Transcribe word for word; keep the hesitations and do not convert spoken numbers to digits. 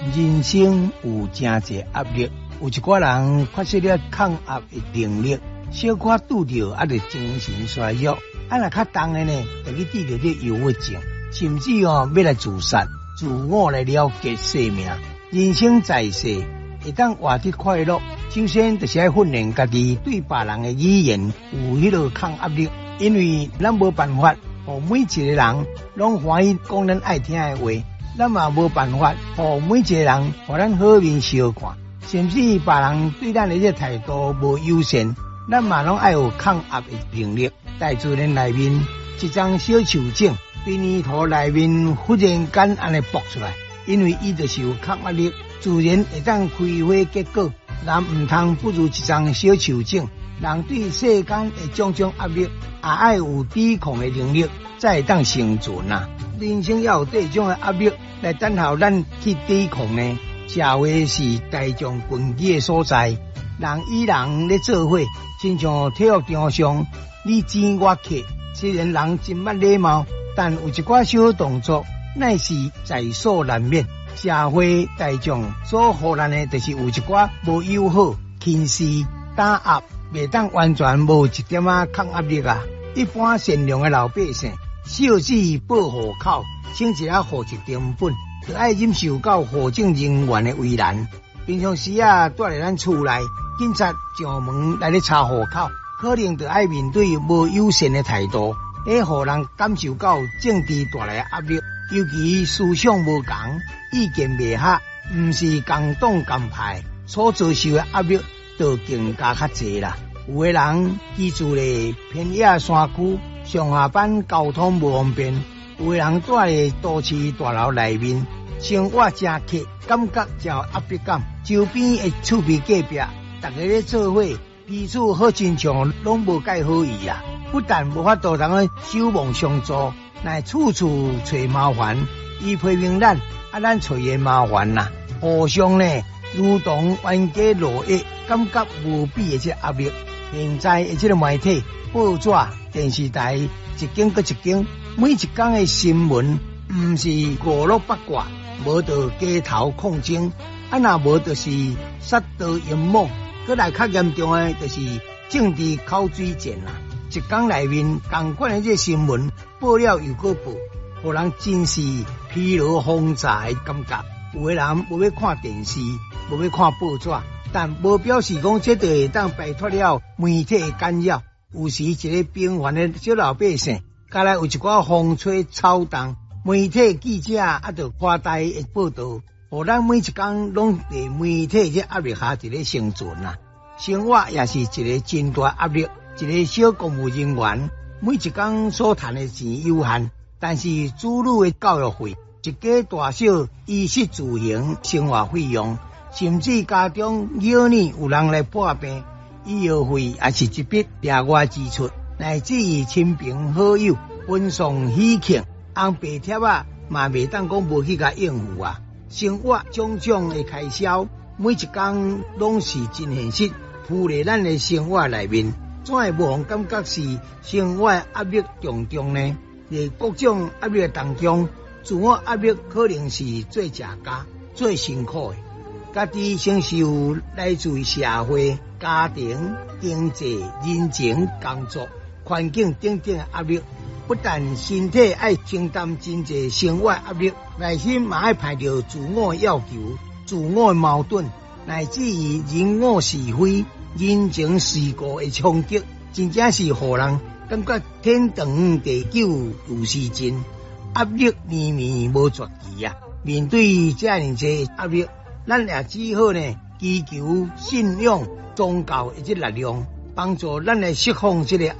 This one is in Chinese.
人生有真侪压力，有一寡人缺失了抗压的能力，小可拄着啊，就精神衰弱；啊，若较重的呢，就去治疗了忧郁症，甚至哦要来自杀，自我来了结生命。人生在世，会当活得快乐，首先就是要训练家己对别人的语言有迄个抗压力，因为咱无办法，互每一个人拢欢喜讲咱爱听的话。咱嘛无办法，互每一个人互咱好面相看，甚至别人对咱的这态度无友善，咱嘛拢爱有抗压的能力。在自然内面，一张小树种，在泥土内面忽然间安尼爆出来，因为伊就是有抗压力，自然会当开花结果。人毋通不如一张小树种，人对世间的种种压力，也爱有抵抗的能力，才会当生存啊！人生要有这种的压力来等候咱去抵抗呢。社会是大众群体的所在，人与人咧做伙，亲像体育场上你争我客。虽然人真捌礼貌，但有一寡小动作乃是在所难免。社会大众所互咱的，就是有一寡无友好、轻视、打压，袂当完全无一点仔抗压力啊！一般善良的老百姓，小子报户口，省一下户籍成本，就爱忍受到户政人员的为难。平常时啊，住在咱厝内，警察上门来咧查户口，可能就爱面对无友善的态度，会互人感受到政治带来的压力。尤其思想无同，意见袂合，毋是共党共派，所遭受的压力就更加较侪啦。有的人居住咧偏野山区，上下班交通无方便；有的人住咧都市大楼内面，生活真刻，感觉真有压迫感。周边的厝边隔壁，大家咧做伙，彼此好亲像拢无介好意啊！不但无法度通个守望相助，乃处处找麻烦。伊批评咱，啊，咱找伊麻烦啦。互相呢，如同冤家路野，感觉无比的这压力。现在的这个媒体、报纸、电视台一间搁一间，每一天的新闻，毋是五六八卦，无就街头抗争，啊若无就是杀盗淫魔，搁来较严重的就是政治口水战啦。一天内面同款的这新闻报了又搁报，互人真是疲劳轰炸的感觉。有的人无要看电视，无要看报纸，但无表示讲这就会当摆脱了媒体的干扰。有时一个平凡的小老百姓，加来有一寡风吹草动，媒体记者啊，就夸大的报道，互咱每一天拢在媒体这压力下一个生存啊。生活也是一个真大压力。一个小公务人员每一天所赚的钱有限，但是子女的教育费、一家大小衣食住行、生活费用，甚至家中幼女有人来破病，医药费也是一笔额外支出，乃至于亲朋好友分送喜庆、红白贴啊，嘛袂当讲无去甲应付啊。生活种种的开销，每一天拢是真现实，附在咱的生活内面。怎会无互感觉是生活压力重重呢？在各种压力当中，自我压力可能是最吃家、最辛苦的。家己承受来自于社会、家庭、经济、人情、工作、环境等等的压力，不但身体爱承担真济生活压力，内心嘛爱排着自我要求、自我矛盾，乃至于人我是非。人情世故的冲击，真正是互人感觉天长地久如斯真，压力绵绵无绝期啊！面对这样济压力，咱也只好呢，祈求信仰宗教的这力量，帮助咱来释放这个